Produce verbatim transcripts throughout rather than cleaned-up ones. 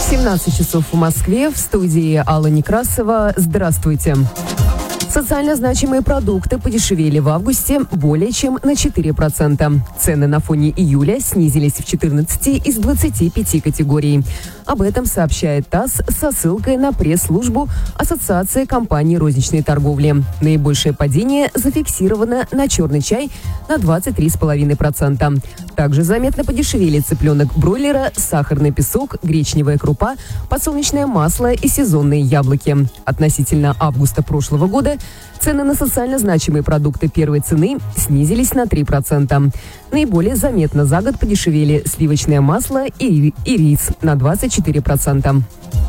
семнадцать часов в Москве. В студии Алла Некрасова. Здравствуйте. Социально значимые продукты подешевели в августе более чем на четыре процента. Цены на фоне июля снизились в четырнадцати из двадцати пяти категорий. Об этом сообщает ТАСС со ссылкой на пресс-службу Ассоциации компаний розничной торговли. Наибольшее падение зафиксировано на черный чай на двадцать три целых пять десятых процента. Также заметно подешевели цыпленок бройлера, сахарный песок, гречневая крупа, подсолнечное масло и сезонные яблоки. Относительно августа прошлого года цены на социально значимые продукты первой цены снизились на три процента. Наиболее заметно за год подешевели сливочное масло и, и рис на двадцать четыре процента.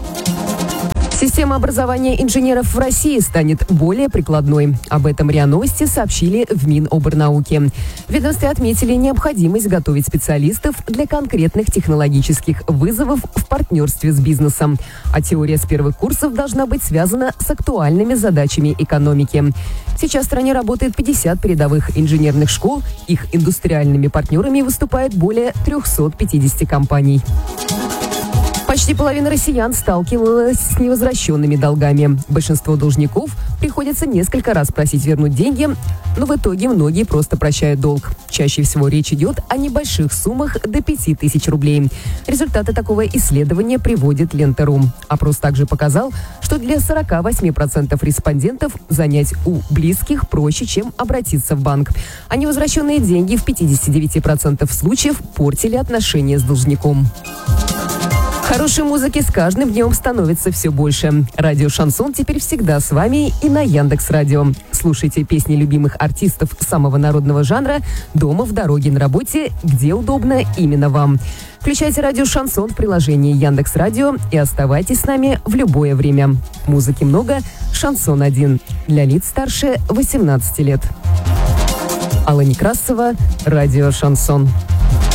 Система образования инженеров в России станет более прикладной. Об этом РИА Новости сообщили в Миноборнауке. В ведомстве отметили необходимость готовить специалистов для конкретных технологических вызовов в партнерстве с бизнесом. А теория с первых курсов должна быть связана с актуальными задачами экономики. Сейчас в стране работает пятьдесят передовых инженерных школ. Их индустриальными партнерами выступает более трехсот пятидесяти компаний. Почти половина россиян сталкивалась с невозвращенными долгами. Большинство должников приходится несколько раз просить вернуть деньги, но в итоге многие просто прощают долг. Чаще всего речь идет о небольших суммах до пяти тысяч рублей. Результаты такого исследования приводит Лента точка ру. Опрос также показал, что для сорока восьми процентов респондентов занять у близких проще, чем обратиться в банк. А невозвращенные деньги в пятидесяти девяти процентах случаев портили отношения с должником. Хорошей музыки с каждым днем становится все больше. Радио «Шансон» теперь всегда с вами и на Яндекс.Радио. Слушайте песни любимых артистов самого народного жанра дома, в дороге, на работе, где удобно именно вам. Включайте радио «Шансон» в приложении Яндекс.Радио и оставайтесь с нами в любое время. Музыки много, «Шансон один» для лиц старше восемнадцати лет. Алла Некрасова, радио «Шансон».